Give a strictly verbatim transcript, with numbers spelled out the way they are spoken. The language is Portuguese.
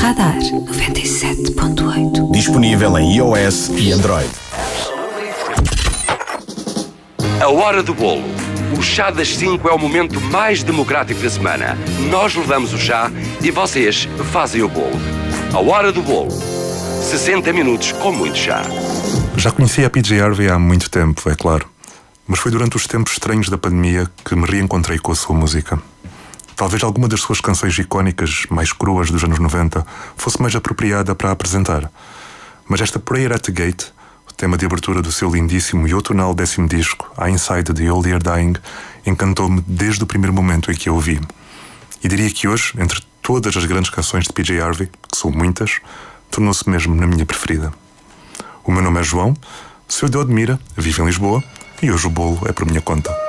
Radar noventa e sete ponto oito. Disponível em iOS e Android. A hora do bolo. O chá das cinco é o momento mais democrático da semana. Nós levamos o chá e vocês fazem o bolo. A hora do bolo. sessenta minutos com muito chá. Já conhecia a P J Harvey há muito tempo, é claro. Mas foi durante os tempos estranhos da pandemia que me reencontrei com a sua música. Talvez alguma das suas canções icónicas, mais cruas dos anos noventa, fosse mais apropriada para apresentar. Mas esta Prayer at the Gate, o tema de abertura do seu lindíssimo e outonal décimo disco, I Inside the Old Year Dying, encantou-me desde o primeiro momento em que a ouvi. E diria que hoje, entre todas as grandes canções de P J Harvey, que são muitas, tornou-se mesmo na minha preferida. O meu nome é João, sou de Odmira, vivo em Lisboa, e hoje o bolo é por minha conta.